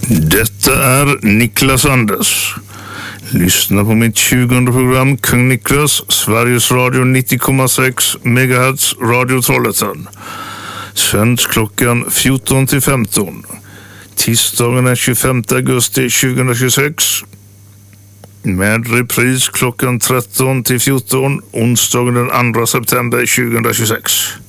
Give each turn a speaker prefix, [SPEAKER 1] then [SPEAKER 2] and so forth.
[SPEAKER 1] Detta är Niklas Anders. Lyssna på mitt 20:e program Kung Niklas, Sveriges Radio 90,6 MHz, Radio Trollhättan. Sänds klockan 14 till 15. Tisdagen den 25 augusti 2026. Med repris klockan 13 till 14. Onsdagen den 2 september 2026.